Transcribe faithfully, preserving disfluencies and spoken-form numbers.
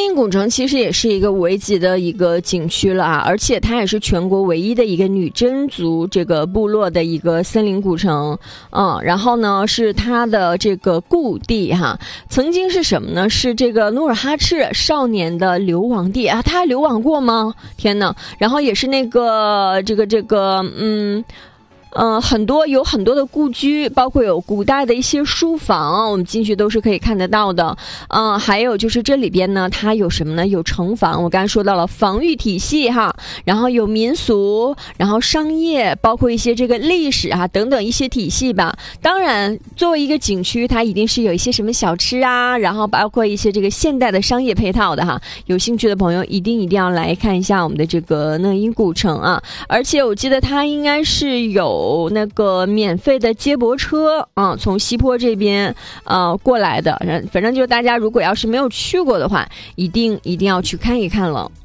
荫古城其实也是一个五 A 级的一个景区了啊，而且它也是全国唯一的一个女真族这个部落的一个森林古城。嗯，然后呢是它的这个故地哈，曾经是什么呢？是这个努尔哈赤少年的流亡地啊，他还流亡过吗？天哪！然后也是那个这个这个嗯。嗯、呃，很多有很多的故居，包括有古代的一些书房，我们进去都是可以看得到的。嗯、呃，还有就是这里边呢，它有什么呢？有城防，我刚才说到了防御体系哈，然后有民俗，然后商业，包括一些这个历史啊等等一些体系吧。当然，作为一个景区，它一定是有一些什么小吃啊，然后包括一些这个现代的商业配套的哈。有兴趣的朋友一定一定要来看一下我们的这个讷因古城啊，而且我记得它应该是有。有那个免费的接驳车啊，从西坡这边呃过来的，反正就是大家如果要是没有去过的话，一定一定要去看一看了。